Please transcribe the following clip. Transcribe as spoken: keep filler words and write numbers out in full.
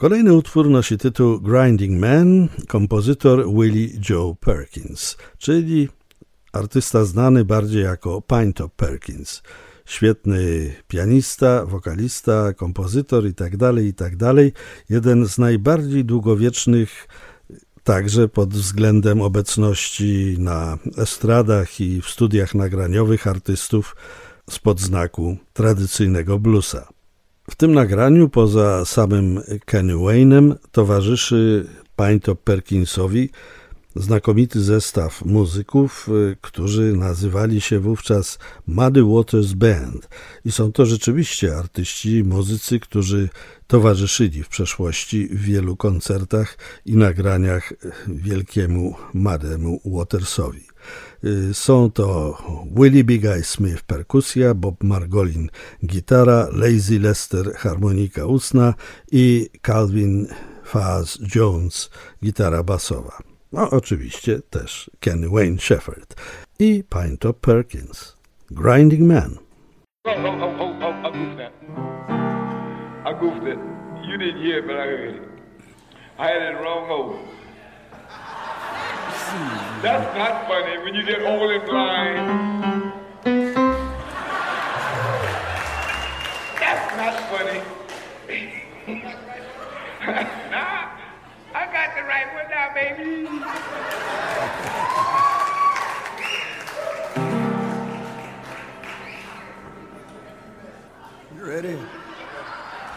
Kolejny utwór nosi tytuł Grinding Man, kompozytor Willie Joe Perkins, czyli artysta znany bardziej jako Pinetop Perkins. Świetny pianista, wokalista, kompozytor itd., itd. Jeden z najbardziej długowiecznych także pod względem obecności na estradach i w studiach nagraniowych artystów spod znaku tradycyjnego bluesa. W tym nagraniu poza samym Kenny Wayne'em towarzyszy Pinetop Perkinsowi znakomity zestaw muzyków, którzy nazywali się wówczas Muddy Waters Band i są to rzeczywiście artyści, muzycy, którzy towarzyszyli w przeszłości w wielu koncertach i nagraniach wielkiemu Muddemu Watersowi. Są to Willie Big Eye Smith perkusja, Bob Margolin gitara, Lazy Lester harmonika ustna i Calvin Faz Jones gitara basowa. No oczywiście też Kenny Wayne Shepherd i Pinetop Perkins. Grinding Man. Oh, oh, oh, oh, oh, I goofed that. I goofed it. You didn't hear it, but I heard it. I had it wrong over. That's not funny when you get old and blind. That's not funny. Nah, I got the right one now, baby.